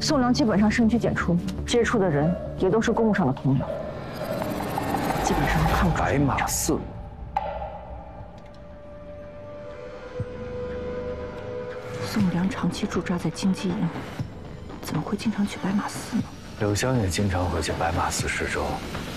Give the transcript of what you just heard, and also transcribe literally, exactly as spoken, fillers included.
宋良基本上深居简出，接触的人也都是公务上的同僚，基本上看不出白马寺。 宋良长期驻扎在京畿营，怎么会经常去白马寺呢？ 柳湘也经常会去白马寺施粥。